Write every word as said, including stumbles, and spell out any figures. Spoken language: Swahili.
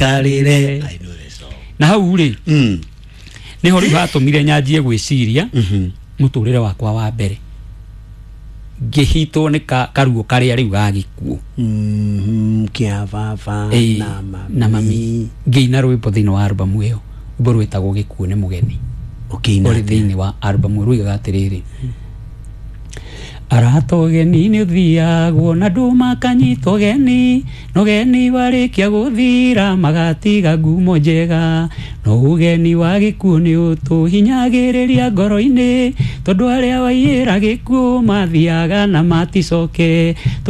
Tarire. I know this song. Na hau ri. Mm. Ni hori hatumire nyanjie gwiciria. Mhm. Muturire wakwa wa mbere. Ngihitwo ni karuo karia riu gagikuo. Mhm. Kia baba na mami. Na mami. Ngeina rwimbo thiini wa album iyo. Rwimbo rwitagwo Gikuo ni Mugeni. Okay, uri thiini wa album rwigaga atiriri. Arato geni ni uthiagwo na nduma kanyitwo geni no geni warikia guthira magatiga ngumo njega no ugeni wa gikuo ni utuhinyagiriria ngoro-ini tondu aria waiyira gikuo mathiaga na maticoke